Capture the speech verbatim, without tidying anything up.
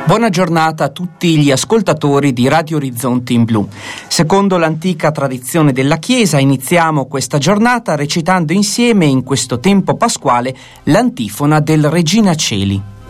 Buona giornata a tutti gli ascoltatori di Radio Orizzonti in Blu. Secondo l'antica tradizione della Chiesa, iniziamo questa giornata recitando insieme in questo tempo pasquale l'antifona del Regina Coeli.